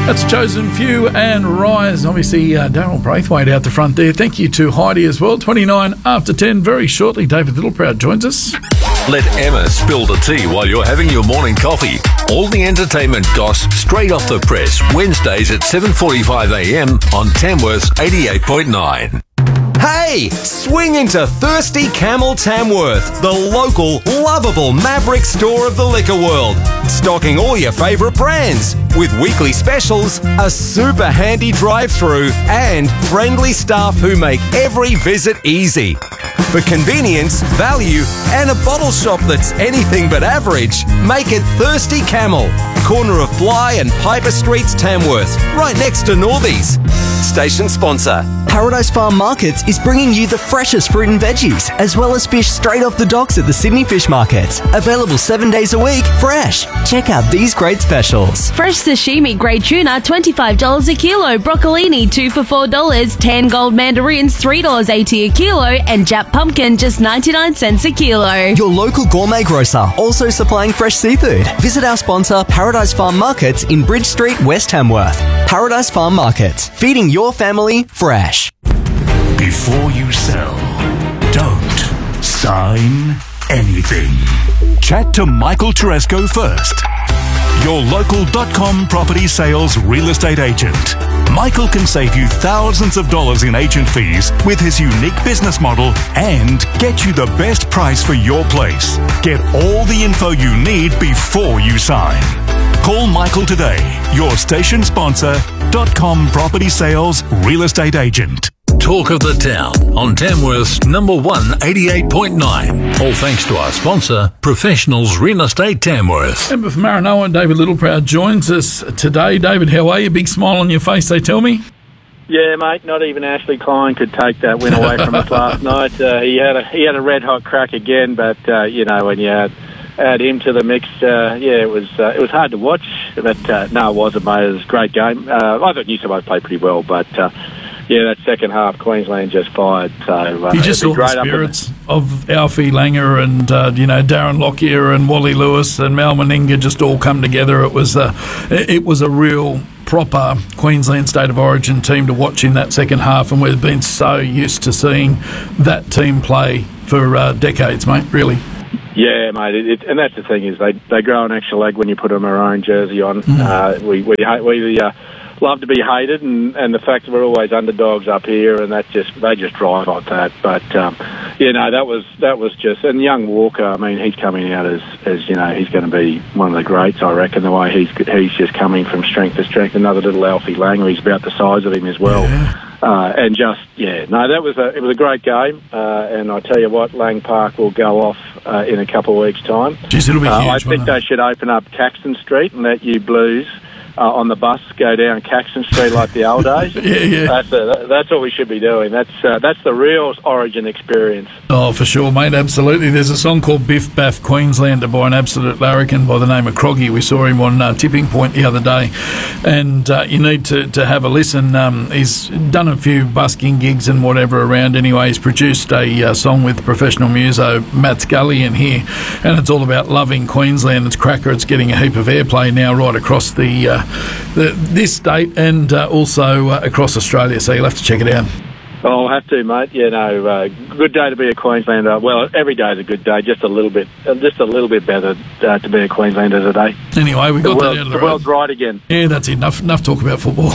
That's Chosen Few and Rise. Obviously, Darryl Braithwaite out the front there. Thank you to Heidi as well. 29 after 10. Very shortly, David Littleproud joins us. Let Emma spill the tea while you're having your morning coffee. All the entertainment goss straight off the press. Wednesdays at 7:45am on Tamworth's 88.9. Hey, swing into Thirsty Camel Tamworth, the local, lovable Maverick store of the liquor world. Stocking all your favourite brands, with weekly specials, a super handy drive-through, and friendly staff who make every visit easy. For convenience, value, and a bottle shop that's anything but average, make it Thirsty Camel, corner of Bly and Piper Streets, Tamworth, right next to Northies. Station sponsor. Paradise Farm Markets is bringing you the freshest fruit and veggies, as well as fish straight off the docks at the Sydney Fish Market. Available 7 days a week, fresh. Check out these great specials. Fresh sashimi grade tuna, $25 a kilo. Broccolini, 2 for $4. Tan gold mandarins, $3.80 a kilo. And Jap pumpkin, just 99 cents a kilo. Your local gourmet grocer, also supplying fresh seafood. Visit our sponsor, Paradise Farm Markets in Bridge Street, West Tamworth. Paradise Farm Markets, feeding your family fresh. Before you sell, don't sign anything. Chat to Michael Teresco first. Your local.com property sales real estate agent. Michael can save you thousands of dollars in agent fees with his unique business model and get you the best price for your place. Get all the info you need before you sign. Call Michael today, your station sponsor, .com property sales real estate agent. Talk of the town on Tamworth's number 1 88.9. All thanks to our sponsor, Professionals Real Estate Tamworth. Member for Maranoa, David Littleproud joins us today. David, how are you? Big smile on your face, they tell me. Yeah, mate. Not even Ashley Klein could take that win away from us last night. He had a red hot crack again, but when you add him to the mix, it was hard to watch. But no, it wasn't, mate. It was a great game. I thought New South Wales played pretty well, but. That second half, Queensland just fired. So you just saw the spirits of Alfie Langer and Darren Lockyer and Wally Lewis and Mal Meninga just all come together. It was a real proper Queensland State of Origin team to watch in that second half, and we've been so used to seeing that team play for decades, mate. Really. Yeah, mate, and that's the thing is they grow an extra leg when you put them their own jersey on. We love to be hated, and the fact that we're always underdogs up here, and they just drive like that. But that was just, and young Walker. I mean, he's coming out as he's going to be one of the greats. I reckon the way he's just coming from strength to strength. Another little Alfie Langer. He's about the size of him as well. Yeah. It was a great game, and I tell you what, Lang Park will go off in a couple of weeks' time. Jeez, it'll be huge. I think they should open up Caxton Street and let you Blues on the bus go down Caxton Street like the old days. Yeah. That's what we should be doing. That's the real Origin experience. Oh, for sure, mate. Absolutely. There's a song called Biff Baff Queenslander by an absolute larrikin by the name of Croggy. We saw him on Tipping Point the other day, and you need to have a listen. He's done a few busking gigs and whatever around. Anyway, he's produced a song with professional muso Matt Scully in here, and it's all about loving Queensland. It's cracker. It's getting a heap of airplay now right across this state and also across Australia, so you'll have to check it out. I'll have to, mate. Good day to be a Queenslander. Well, every day is a good day. Just a little bit better to be a Queenslander today. Anyway, we got that out of the road. The world's right again. Yeah, that's enough talk about football.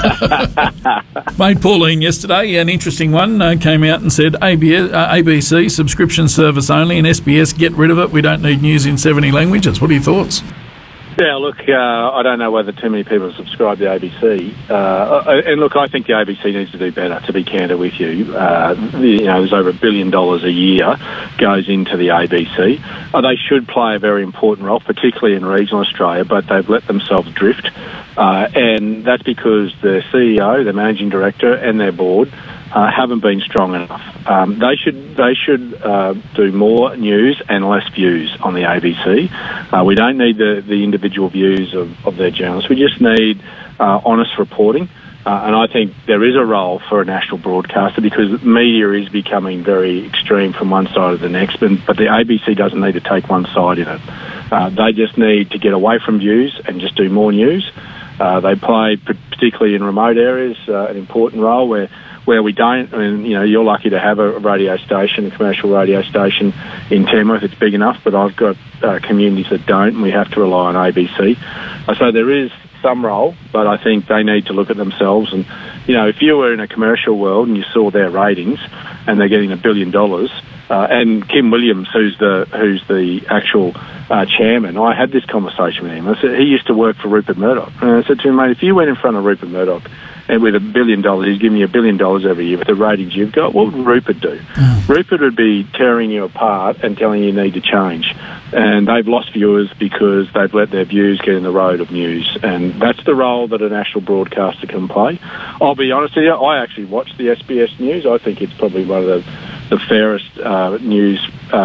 Mate, Pauline yesterday, an interesting one, came out and said ABC subscription service only and SBS get rid of it. We don't need news in 70 languages. What are your thoughts? Yeah, look, I don't know whether too many people subscribe to ABC. And look, I think the ABC needs to do better, to be candid with you. There's over $1 billion a year goes into the ABC. They should play a very important role, particularly in regional Australia, but they've let themselves drift. And that's because the CEO, the managing director, and their board haven't been strong enough. They should do more news and less views on the ABC. We don't need the individual views of their journalists. We just need honest reporting. And I think there is a role for a national broadcaster because media is becoming very extreme from one side to the next. But the ABC doesn't need to take one side in it. They just need to get away from views and just do more news. They play, particularly in remote areas, an important role where we don't. I mean, you're lucky to have a radio station, a commercial radio station in Tamworth. It's big enough, but I've got communities that don't, and we have to rely on ABC. So there is some role, but I think they need to look at themselves. And, if you were in a commercial world and you saw their ratings and they're getting $1 billion, and Kim Williams, who's the actual chairman, I had this conversation with him. I said, he used to work for Rupert Murdoch. And I said to him, mate, if you went in front of Rupert Murdoch and with $1 billion, he's giving you $1 billion every year with the ratings you've got, what would Rupert do? Rupert would be tearing you apart and telling you need to change. And they've lost viewers because they've let their views get in the road of news. And that's the role that a national broadcaster can play. I'll be honest with you, I actually watch the SBS News. I think it's probably one of the fairest news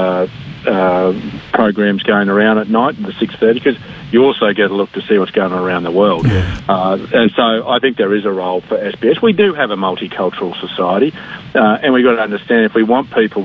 programs going around at night, the 6:30, because you also get a look to see what's going on around the world. And so I think there is a role for SBS. We do have a multicultural society, and we've got to understand if we want people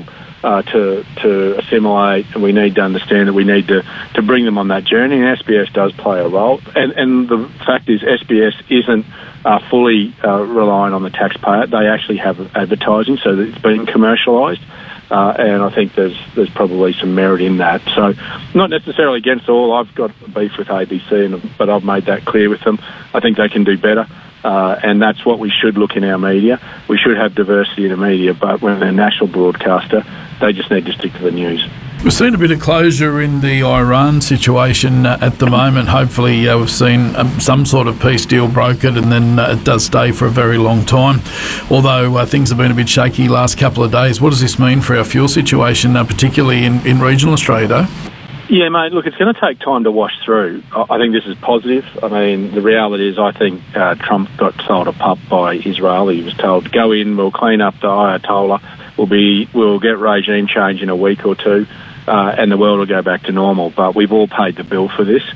to assimilate, and we need to understand that we need to bring them on that journey, and SBS does play a role. And the fact is SBS isn't fully relying on the taxpayer. They actually have advertising, so that it's being commercialised. And I think there's probably some merit in that. So not necessarily against all. I've got beef with ABC, but I've made that clear with them. I think they can do better, and that's what we should look in our media. We should have diversity in the media, but when they're a national broadcaster, they just need to stick to the news. We've seen a bit of closure in the Iran situation at the moment. Hopefully we've seen some sort of peace deal brokered, and then it does stay for a very long time. Although things have been a bit shaky last couple of days. What does this mean for our fuel situation, particularly in regional Australia? Yeah, mate, look, it's going to take time to wash through. I think this is positive. I mean, the reality is I think Trump got sold a pup by Israel. He was told, go in, we'll clean up the Ayatollah, we'll get regime change in a week or two, and the world will go back to normal. But we've all paid the bill for this,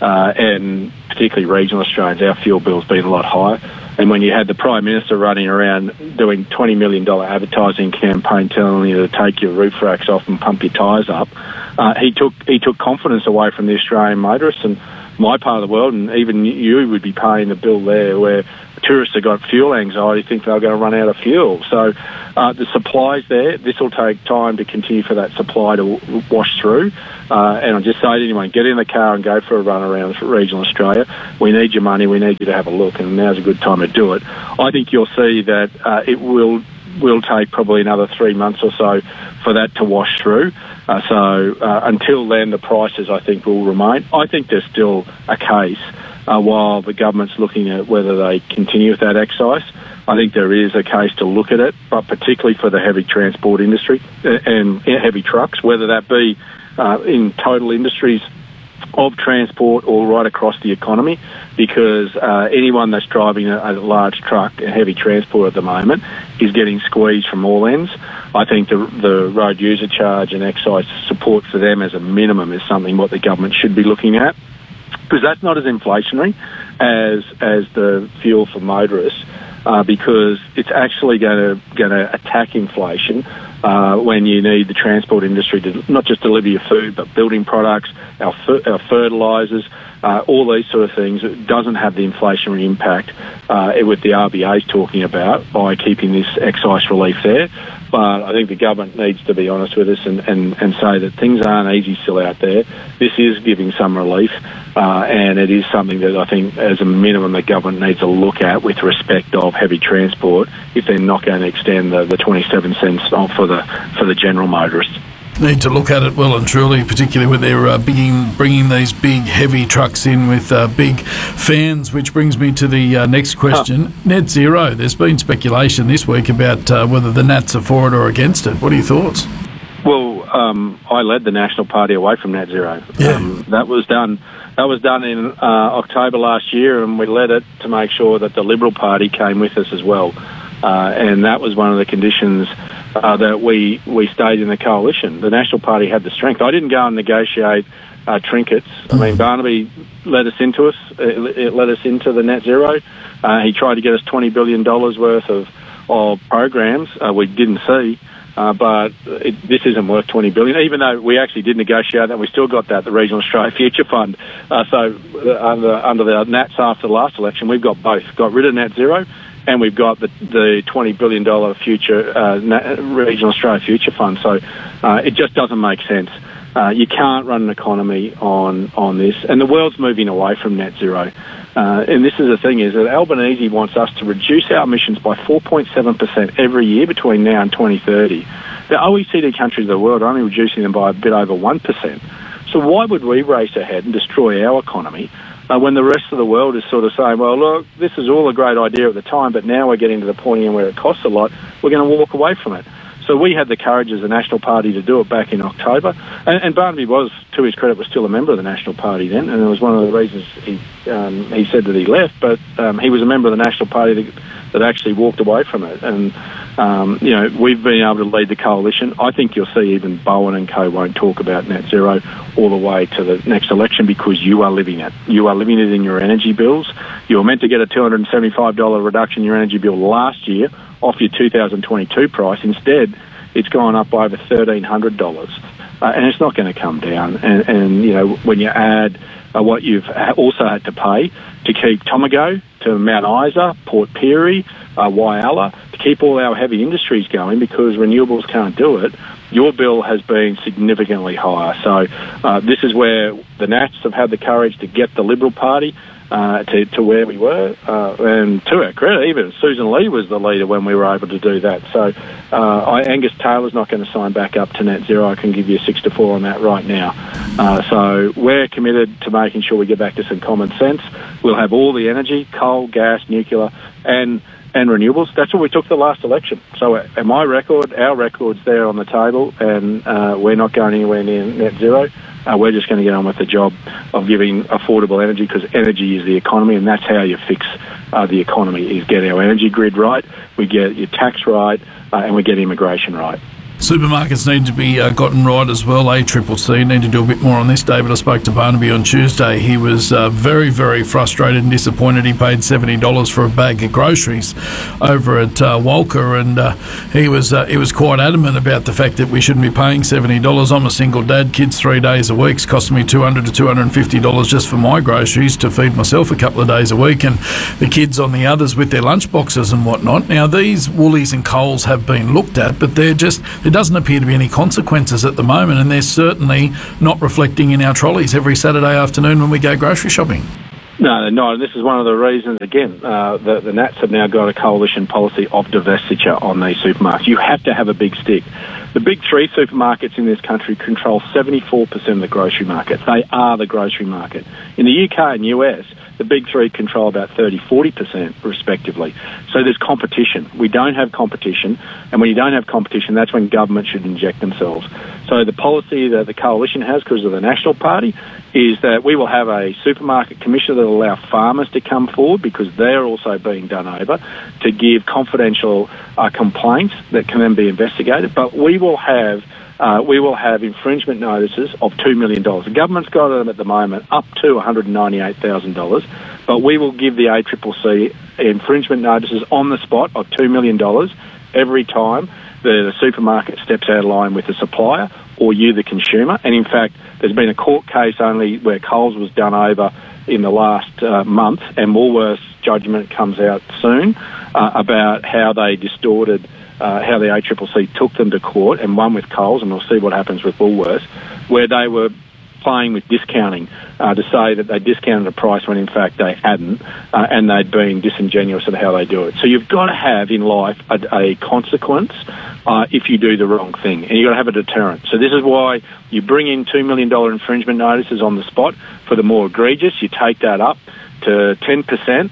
and particularly regional Australians, our fuel bill's been a lot higher. And when you had the Prime Minister running around doing $20 million advertising campaign telling you to take your roof racks off and pump your tyres up, he took confidence away from the Australian motorists. And my part of the world, and even you would be paying the bill there, where tourists have got fuel anxiety, think they're going to run out of fuel. So the supply's there. This will take time to continue for that supply to wash through. And I'll just say to anyone, get in the car and go for a run around regional Australia. We need your money. We need you to have a look, and now's a good time to do it. I think you'll see that it will take probably another 3 months or so for that to wash through. So until then, the prices, I think, will remain. I think there's still a case while the government's looking at whether they continue with that excise. I think there is a case to look at it, but particularly for the heavy transport industry and heavy trucks, whether that be in total industries of transport or right across the economy, because anyone that's driving a large truck, a heavy transport at the moment, is getting squeezed from all ends. I think the road user charge and excise support for them as a minimum is something what the government should be looking at, because that's not as inflationary as the fuel for motorists, because it's actually going to attack inflation when you need the transport industry to not just deliver your food, but building products, our fertilisers, all these sort of things. It doesn't have the inflationary impact with the RBA's talking about by keeping this excise relief there. But I think the government needs to be honest with us and say that things aren't easy still out there. This is giving some relief, and it is something that I think as a minimum the government needs to look at with respect of heavy transport if they're not going to extend the 27 cents off for the general motorist. Need to look at it well and truly, particularly when they're bringing these big heavy trucks in with big fans, which brings me to the next question. Net zero, there's been speculation this week about whether the Nats are for it or against it. What are your thoughts? Well, I led the National Party away from net zero. Yeah. That was done in October last year, and we led it to make sure that the Liberal Party came with us as well. And that was one of the conditions that we stayed in the coalition. The National Party had the strength. I didn't go and negotiate trinkets. I mean, Barnaby led us into the net zero. He tried to get us $20 billion worth of programs we didn't see. but this isn't worth $20 billion, even though we actually did negotiate that. We still got that, the Regional Australia Future Fund. So under the Nats after the last election, we've got both. Got rid of Net Zero, and we've got the $20 billion future Regional Australia Future Fund. So it just doesn't make sense. You can't run an economy on this, and the world's moving away from net zero. And this is the thing, is that Albanese wants us to reduce our emissions by 4.7% every year between now and 2030. The OECD countries of the world are only reducing them by a bit over 1%. So why would we race ahead and destroy our economy when the rest of the world is sort of saying, well, look, this is all a great idea at the time, but now we're getting to the point in where it costs a lot, we're going to walk away from it. So we had the courage as a National Party to do it back in October. And Barnaby was, to his credit, was still a member of the National Party then, and it was one of the reasons he said that he left, but he was a member of the National Party that actually walked away from it. And, we've been able to lead the coalition. I think you'll see even Bowen and co won't talk about net zero all the way to the next election, because you are living it. You are living it in your energy bills. You were meant to get a $275 reduction in your energy bill last year off your 2022 price. Instead, it's gone up by over $1,300, and it's not going to come down. And when you add what you've also had to pay to keep Tomago, to Mount Isa, Port Pirie, Whyalla, to keep all our heavy industries going because renewables can't do it, your bill has been significantly higher. So this is where the Nats have had the courage to get the Liberal Party to where we were, and to our credit, even Susan Lee was the leader when we were able to do that. So Angus Taylor's not going to sign back up to net zero. I can give you 6-4 on that right now. So we're committed to making sure we get back to some common sense. We'll have all the energy, coal, gas, nuclear, and renewables. That's what we took the last election. So our record's there on the table, and we're not going anywhere near net zero. We're just going to get on with the job of giving affordable energy, because energy is the economy, and that's how you fix the economy, is get our energy grid right, we get your tax right, and we get immigration right. Supermarkets need to be gotten right as well. ACCC need to do a bit more on this. David, I spoke to Barnaby on Tuesday. He was very, very frustrated and disappointed. He paid $70 for a bag of groceries over at Walker, and he was quite adamant about the fact that we shouldn't be paying $70. I'm a single dad, kids 3 days a week. It's costing me $200 to $250 just for my groceries to feed myself a couple of days a week, and the kids on the others with their lunch boxes and whatnot. Now, these Woolies and Coles have been looked at, but there doesn't appear to be any consequences at the moment, and they're certainly not reflecting in our trolleys every Saturday afternoon when we go grocery shopping. No, they're not. And this is one of the reasons, again, the Nats have now got a coalition policy of divestiture on these supermarkets. You have to have a big stick. The big three supermarkets in this country control 74% of the grocery market. They are the grocery market. In the UK and US, the big three control about 30-40% respectively. So there's competition. We don't have competition, and when you don't have competition, that's when government should inject themselves. So the policy that the coalition has, because of the National Party, is that we will have a supermarket commissioner that will allow farmers to come forward, because they're also being done over, to give confidential complaints that can then be investigated. But we will have infringement notices of $2 million. The government's got them at the moment up to $198,000, but we will give the ACCC infringement notices on the spot of $2 million every time the supermarket steps out of line with the supplier or you, the consumer. And in fact, there's been a court case only where Coles was done over in the last month, and Woolworths' judgment comes out soon about how they distorted how the ACCC took them to court, and one with Coles, and we'll see what happens with Woolworths, where they were playing with discounting to say that they discounted a price when in fact they hadn't, and they'd been disingenuous in how they do it. So you've got to have in life a consequence if you do the wrong thing, and you've got to have a deterrent. So this is why you bring in $2 million infringement notices on the spot for the more egregious. You take that up to 10%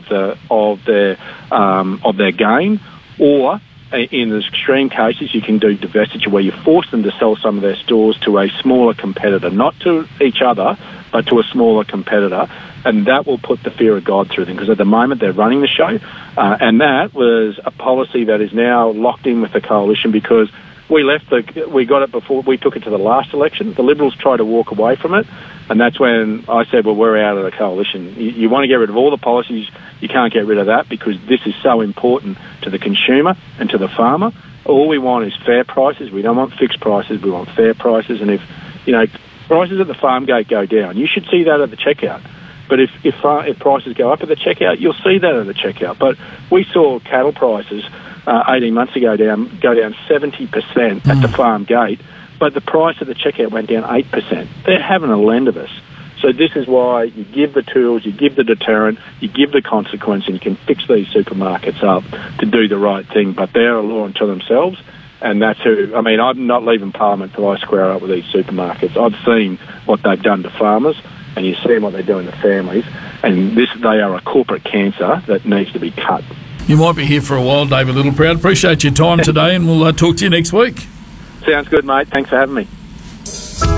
of their gain, or in the extreme cases, you can do divestiture, where you force them to sell some of their stores to a smaller competitor, not to each other, but to a smaller competitor, and that will put the fear of God through them, because at the moment they're running the show, and that was a policy that is now locked in with the coalition, because we got it before, we took it to the last election. The Liberals tried to walk away from it, and that's when I said, well, we're out of the coalition. You want to get rid of all the policies, you can't get rid of that, because this is so important to the consumer and to the farmer. All we want is fair prices. We don't want fixed prices. We want fair prices. And if, prices at the farm gate go down, you should see that at the checkout. But if prices go up at the checkout, you'll see that at the checkout. But we saw cattle prices 18 months ago go down 70% at the farm gate, but the price at the checkout went down 8%. They're having a lend of us. So this is why you give the tools, you give the deterrent, you give the consequence, and you can fix these supermarkets up to do the right thing. But they're a law unto themselves, and that's who... I mean, I'm not leaving Parliament till I square up with these supermarkets. I've seen what they've done to farmers, and you've seen what they're doing to families, and they are a corporate cancer that needs to be cut. You might be here for a while, David Littleproud. Appreciate your time today, and we'll talk to you next week. Sounds good, mate. Thanks for having me.